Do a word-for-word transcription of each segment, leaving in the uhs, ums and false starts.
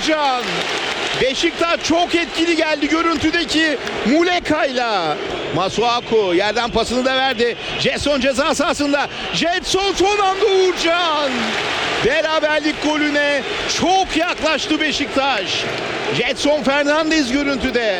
Uğurcan. Beşiktaş çok etkili geldi görüntüdeki Muleka'yla. Masuaku yerden pasını da verdi. Jetson ceza sahasında. Jetson son anda Uğurcan. Beraberlik golüne çok yaklaştı Beşiktaş. Jetson Fernandez görüntüde.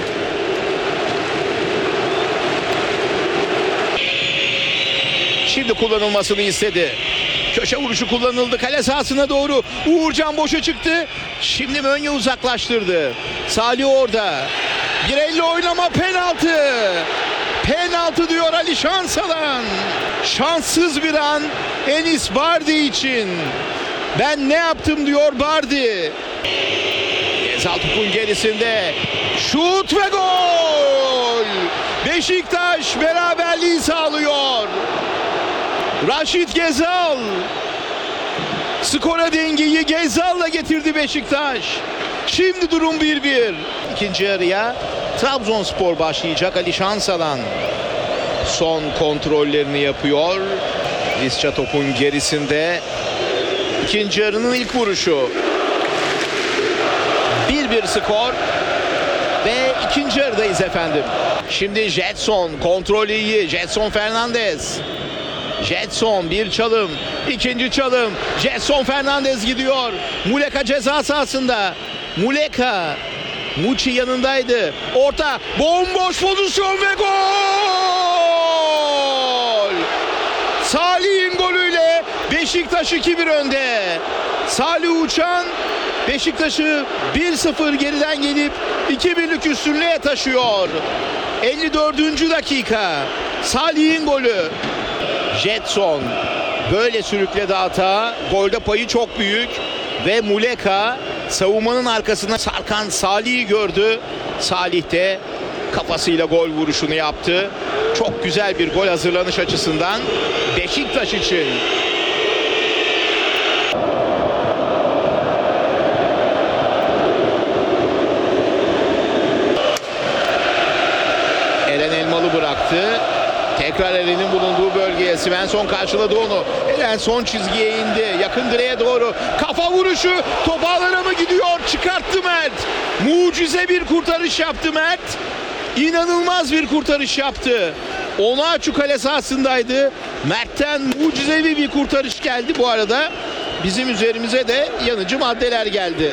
Şimdi kullanılmasını istedi. Köşe vuruşu kullanıldı. Kale sahasına doğru. Uğurcan boşa çıktı. Şimdi Mönye uzaklaştırdı. Salih orada. bir elli oynama, penaltı. Penaltı diyor Ali Şansalan. Şanssız bir an Enis Bardi için. Ben ne yaptım diyor Bardi. Gezal topun gerisinde. Şut ve gol. Beşiktaş beraberliği sağlıyor. Raşit Gezal. Skora dengeyi Gezal'la getirdi Beşiktaş. Şimdi durum bir bir. İkinci yarıya Trabzonspor başlayacak. Ali Şansalan son kontrollerini yapıyor. Visca topun gerisinde. İkinci yarının ilk vuruşu. bir bir skor. Ve ikinci yarıdayız efendim. Şimdi Jetson kontrolü iyi. Jetson Fernandez. Jetson bir çalım, ikinci çalım. Jetson Fernandez gidiyor. Muleka ceza sahasında. Muleka. Muçi yanındaydı. Orta, bomboş pozisyon ve gol! Salih'in golüyle Beşiktaş iki bir önde. Salih Uçan Beşiktaş'ı bir sıfır geriden gelip iki birlik üstünlüğe taşıyor. elli dördüncü dakika. Salih'in golü. Jetson böyle sürükledi hata. Golde payı çok büyük. Ve Muleka savunmanın arkasına sarkan Salih'i gördü. Salih de kafasıyla gol vuruşunu yaptı. Çok güzel bir gol hazırlanış açısından Beşiktaş için. Eren Elmalı bıraktı. Tekrar Eren'in bulunduğu bölgeye Svensson karşıladı onu. Eren son çizgiye indi. Yakın direğe doğru. Kafa vuruşu. Top ağlara mı gidiyor? Çıkarttı Mert. Mucize bir kurtarış yaptı Mert. İnanılmaz bir kurtarış yaptı. Onaçu kale sahasındaydı. Mert'ten mucizevi bir kurtarış geldi bu arada. Bizim üzerimize de yanıcı maddeler geldi.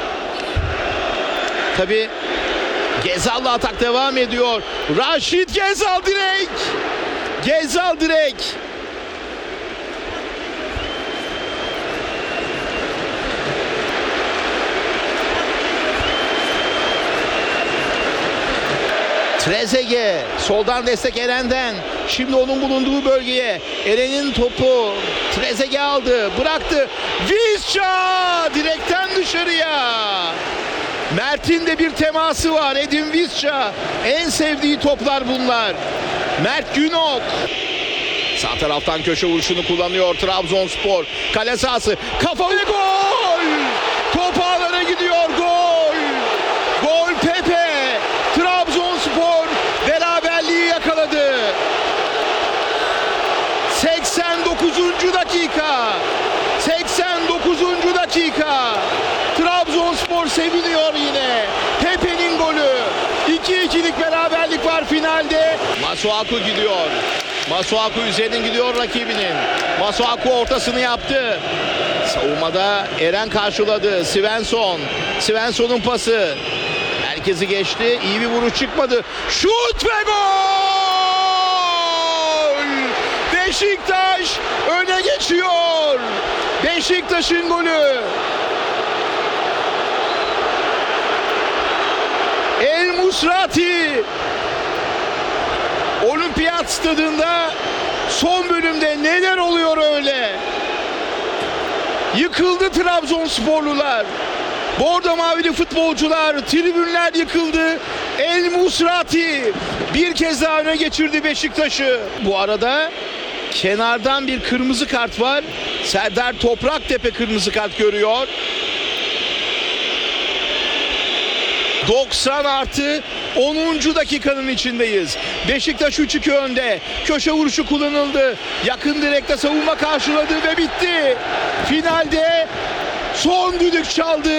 Tabii Gezal'la atak devam ediyor. Raşit Gezal direk. Gezal direk. Trezeguet soldan destek Eren'den. Şimdi onun bulunduğu bölgeye. Eren'in topu Trezeguet aldı, bıraktı. Visca direkten dışarıya. Mert'in de bir teması var. Edin Visca. En sevdiği toplar bunlar. Mert Günok. Sağ taraftan köşe vuruşunu kullanıyor Trabzonspor. Kale sahası. Kafa ve gol! Top ağlara gidiyor. Gol! Gol Pepe. Trabzonspor beraberliği yakaladı. seksen dokuzuncu dakika. seksen dokuzuncu dakika. Trabzonspor seviniyor yine. Pepe'nin golü. iki ikilik beraberlik var finalde. Masuaku gidiyor. Masuaku üzerinden gidiyor rakibinin. Masuaku ortasını yaptı. Savunmada Eren karşıladı. Svensson. Svensson'un pası. Herkesi geçti. İyi bir vuruş çıkmadı. Şut ve gol! Beşiktaş öne geçiyor. Beşiktaş'ın golü. El Musrati. Olimpiyat stadında son bölümde neler oluyor öyle? Yıkıldı Trabzonsporlular. Bordo mavili futbolcular, tribünler yıkıldı. El Musrati bir kez daha öne geçirdi Beşiktaş'ı. Bu arada kenardan bir kırmızı kart var. Serdar Topraktepe kırmızı kart görüyor. doksan artı onuncu dakikanın içindeyiz. Beşiktaş üç iki önde. Köşe vuruşu kullanıldı. Yakın direkte savunma karşıladı ve bitti. Finalde son düdük çaldı.